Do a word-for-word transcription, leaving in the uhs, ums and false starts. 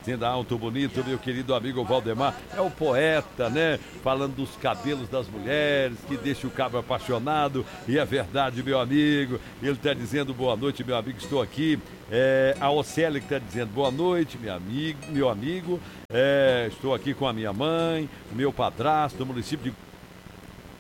dizendo alto, bonito, meu querido amigo Valdemar, é o poeta, né? Falando dos cabelos das mulheres, que deixa o cabra apaixonado, e é verdade, meu amigo. Ele está dizendo boa noite, meu amigo, estou aqui. É, a Océlia que está dizendo boa noite, meu amigo, meu amigo. É, estou aqui com a minha mãe, o meu padrasto, do município de